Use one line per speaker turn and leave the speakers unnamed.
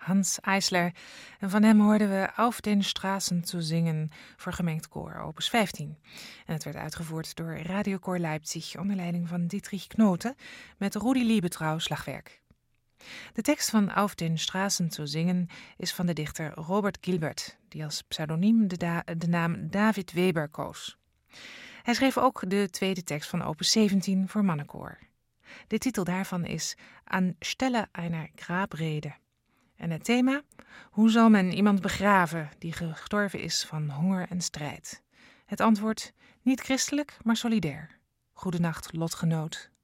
Hans Eisler. En van hem hoorden we Auf den Straßen zu singen voor gemengd koor, opus 15. En het werd uitgevoerd door Radiokoor Leipzig onder leiding van Dietrich Knoten met Rudi Liebetrau slagwerk. De tekst van Auf den Straßen zu singen is van de dichter Robert Gilbert, die als pseudoniem de naam David Weber koos. Hij schreef ook de tweede tekst van opus 17 voor mannenkoor. De titel daarvan is Anstelle einer Grabrede. En het thema: hoe zal men iemand begraven die gestorven is van honger en strijd? Het antwoord: niet christelijk, maar solidair. Goedenacht, lotgenoot.